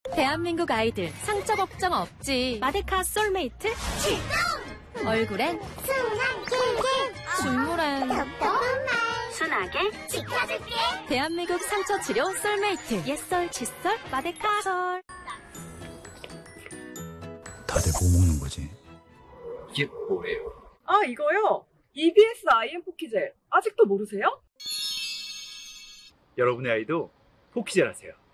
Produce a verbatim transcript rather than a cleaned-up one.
대한민국 아이들 상처 걱정 없지. 마데카 솔메이트 출동! 얼굴엔 순한 꿀꿀, 중물엔 똑똑한 말 순하게 지켜줄게. 대한민국 상처 치료 솔메이트. 옛설 칫솔 마데카 솔. 다들 뭐 먹는 거지? 이게 뭐예요? 아, 이거요? 이비에스 아이엠 포키젤. 아직도 모르세요? 여러분의 아이도 포키젤 하세요.